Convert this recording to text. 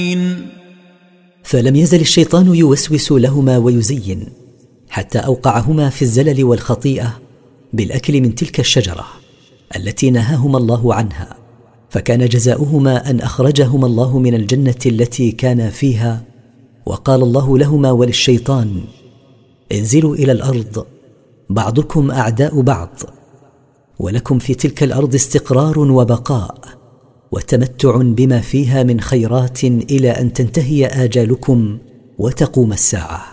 فلم يزل الشيطان يوسوس لهما ويزين حتى أوقعهما في الزلل والخطيئة بالأكل من تلك الشجرة التي نهاهما الله عنها، فكان جزاؤهما أن أخرجهما الله من الجنة التي كانا فيها. وقال الله لهما وللشيطان: انزلوا إلى الأرض، بعضكم أعداء بعض، ولكم في تلك الأرض استقرار وبقاء وتمتع بما فيها من خيرات إلى أن تنتهي آجالكم وتقوم الساعة.